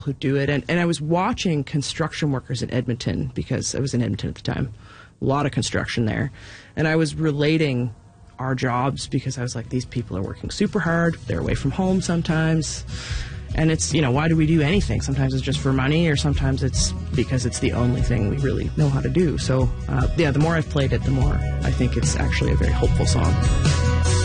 who do it. And I was watching construction workers in Edmonton, because I was in Edmonton at the time. A lot of construction there. And I was relating our jobs, because I was like, these people are working super hard. They're away from home sometimes. And it's, why do we do anything? Sometimes it's just for money, or sometimes it's because it's the only thing we really know how to do. So, the more I've played it, the more I think it's actually a very hopeful song.